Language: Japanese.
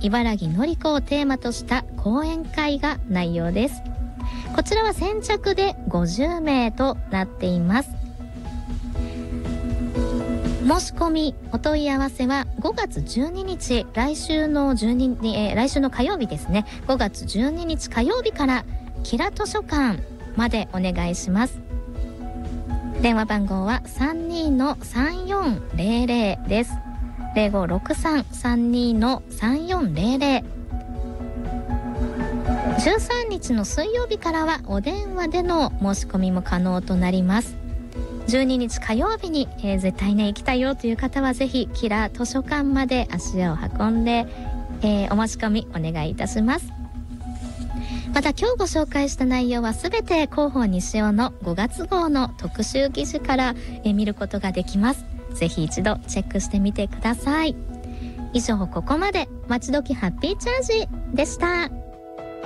茨城のり子をテーマとした講演会が内容です。こちらは先着で50名となっています。申し込みお問い合わせは5月12日来週の火曜日ですね。5月12日火曜日からキラ図書館までお願いします。電話番号は 32-3400 です。0563-32-3400。13日の水曜日からはお電話での申し込みも可能となります。12日火曜日に、絶対ね行きたいよという方はぜひキラ図書館まで足を運んで、お申し込みお願いいたします。また今日ご紹介した内容はすべて広報西尾の5月号の特集記事から、見ることができます。ぜひ一度チェックしてみてください。以上ここまでまちどきハッピーチャージでした。